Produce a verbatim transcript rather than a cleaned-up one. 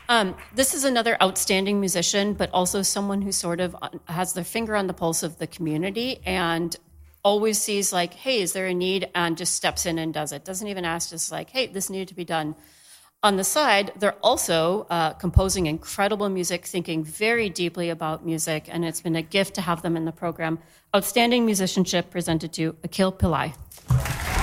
Um, this is another outstanding musician, but also someone who sort of has their finger on the pulse of the community and always sees like, hey, is there a need? And just steps in and does it. Doesn't even ask, just like, hey, this needed to be done. On the side, they're also uh, composing incredible music, thinking very deeply about music, and it's been a gift to have them in the program. Outstanding musicianship presented to Akhil Pillai.